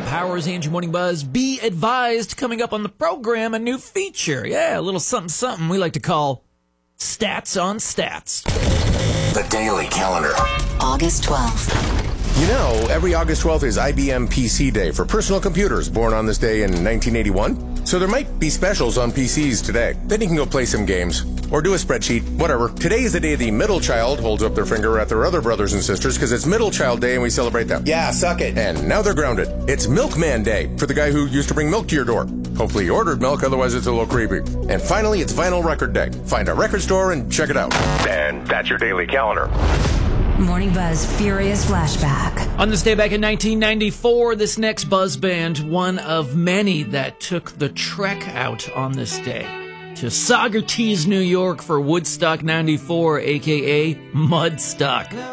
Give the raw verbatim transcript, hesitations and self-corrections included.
Powers, Andrew Morning Buzz. Be advised, coming up on the program, a new feature. Yeah, a little something something we like to call Stats on Stats. The Daily Calendar. August twelfth. You know, every August twelfth is I B M P C Day for personal computers born on this day in nineteen eighty-one. So there might be specials on P Cs today. Then you can go play some games or do a spreadsheet, whatever. Today is the day the middle child holds up their finger at their other brothers and sisters because it's Middle Child Day and we celebrate them. Yeah, suck it. And now they're grounded. It's Milkman Day for the guy who used to bring milk to your door. Hopefully you ordered milk, otherwise it's a little creepy. And finally, it's Vinyl Record Day. Find a record store and check it out. And that's your Daily Calendar. Morning Buzz Furious Flashback. On this day back in nineteen ninety-four, this next buzz band, one of many that took the trek out on this day to Saugerties, New York for Woodstock ninety-four, a k a. Mudstock.